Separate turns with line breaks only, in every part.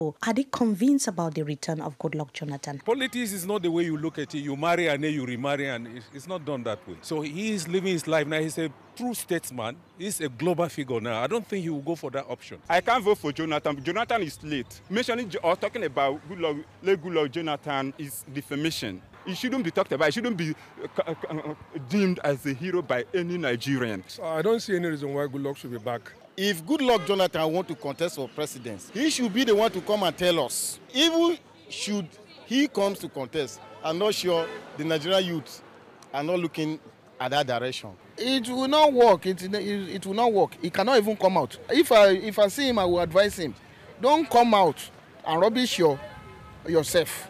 Are they convinced about the return of Goodluck Jonathan?
Politics is not the way you look at it. You marry and then you remarry, and it's not done that way. So he is living his life now. He's a true statesman. He's a global figure now. I don't think he will go for that option.
I can't vote for Jonathan. Jonathan is late. Mentioning or talking about Goodluck Jonathan is defamation. He shouldn't be talked about. He shouldn't be deemed as a hero by any Nigerian.
So I don't see any reason why Goodluck should be back.
If Goodluck Jonathan want to contest for president, he should be the one to come and tell us. Even should he comes to contest, I'm not sure the Nigerian youth are not looking at that direction.
It will not work. It will not work. He cannot even come out. If I see him, I will advise him, don't come out and rubbish yourself.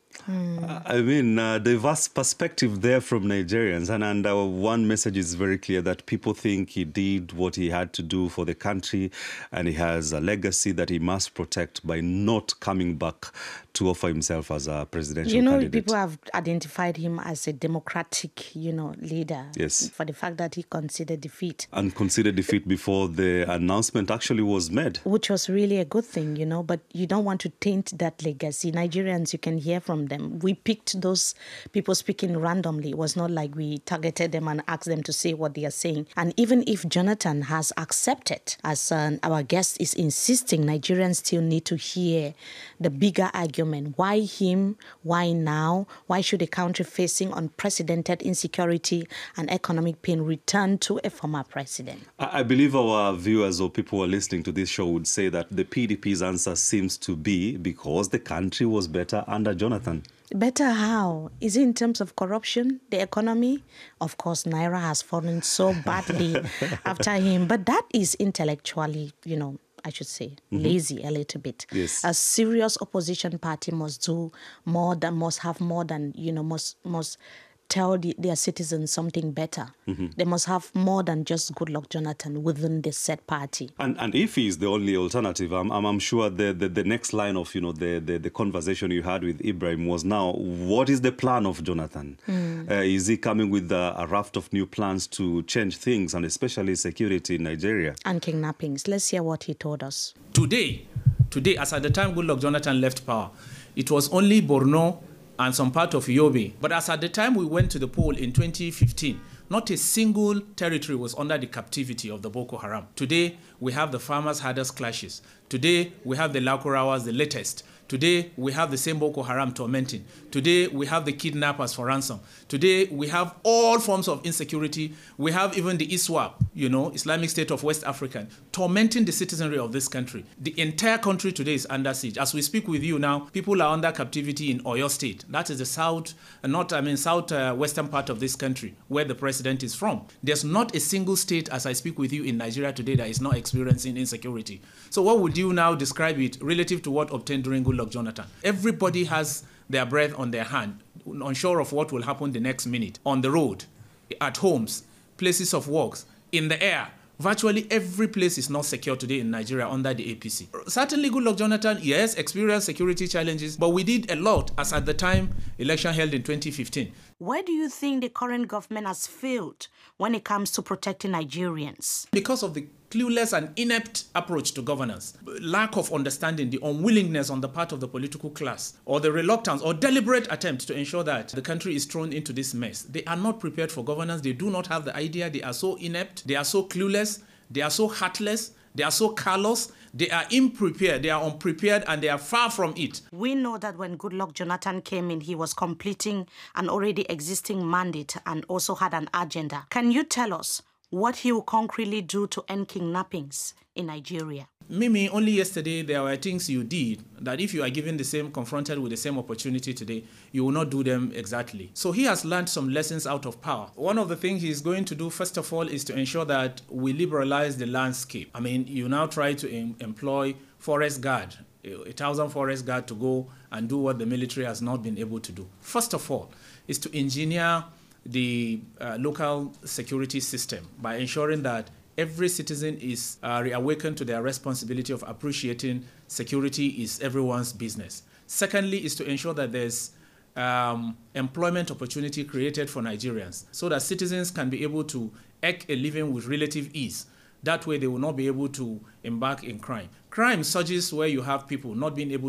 I mean, the vast perspective there from Nigerians, and one message is very clear that people think he did what he had to do for the country, and he has a legacy that he must protect by not coming back to offer himself as a presidential candidate.
People have identified him as a democratic, leader.
Yes.
For the fact that he conceded defeat.
And conceded defeat before the announcement actually was made.
Which was really a good thing, but you don't want to taint that legacy. Nigerians, you can hear from them. We picked those people speaking randomly. It was not like we targeted them and asked them to say what they are saying. And even if Jonathan has accepted, as our guest is insisting, Nigerians still need to hear the bigger argument. Why him? Why now? Why should a country facing unprecedented insecurity and economic pain return to a former president?
I believe our viewers or people who are listening to this show would say that the PDP's answer seems to be because the country was better under Jonathan.
Better how? Is it in terms of corruption, the economy? Of course, Naira has fallen so badly after him. But that is intellectually, I should say, lazy a little bit.
Yes.
A serious opposition party must do more than, must tell their citizens something better. They must have more than just Goodluck Jonathan within the said party.
And if he is the only alternative, I'm sure the next line of the conversation you had with Ibrahim was now, what is the plan of Jonathan? Is he coming with a raft of new plans to change things, and especially security in Nigeria?
And kidnappings. Let's hear what he told us.
Today, as at the time Goodluck Jonathan left power, it was only Borno and some part of Yobe. But as at the time we went to the poll in 2015, not a single territory was under the captivity of the Boko Haram. Today, we have the farmers' herders clashes. Today, we have the Lakurawas, the latest. Today, we have the same Boko Haram tormenting. Today, we have the kidnappers for ransom. Today, we have all forms of insecurity. We have even the ISWAP, Islamic State of West Africa, tormenting the citizenry of this country. The entire country today is under siege. As we speak with you now, people are under captivity in Oyo State. That is the southwestern part of this country, where the president is from. There's not a single state, as I speak with you, in Nigeria today that is not experiencing insecurity. So what would you now describe it relative to what obtained during Goodluck Jonathan? Everybody has their breath on their hand, unsure of what will happen the next minute, on the road, at homes, places of work, in the air. Virtually every place is not secure today in Nigeria under the APC. Certainly Goodluck Jonathan, yes, experienced security challenges, but we did a lot as at the time election held in 2015.
Where do you think the current government has failed when it comes to protecting Nigerians?
Because of the clueless and inept approach to governance, lack of understanding, the unwillingness on the part of the political class, or the reluctance or deliberate attempt to ensure that the country is thrown into this mess. They are not prepared for governance. They do not have the idea. They are so inept. They are so clueless. They are so heartless. They are so callous. They are unprepared. They are unprepared, and they are far from it.
We know that when Goodluck Jonathan came in, he was completing an already existing mandate and also had an agenda. Can you tell us what he will concretely do to end kidnappings in Nigeria?
Mimi, only yesterday there were things you did that if you are confronted with the same opportunity today, you will not do them exactly. So he has learned some lessons out of power. One of the things he's going to do, first of all, is to ensure that we liberalize the landscape. I mean, you now try to employ forest guard, 1,000 forest guard to go and do what the military has not been able to do. First of all, is to engineer the local security system by ensuring that every citizen is reawakened to their responsibility of appreciating security is everyone's business. Secondly, is to ensure that there's employment opportunity created for Nigerians so that citizens can be able to make a living with relative ease. That way they will not be able to embark in crime. Crime surges where you have people not being able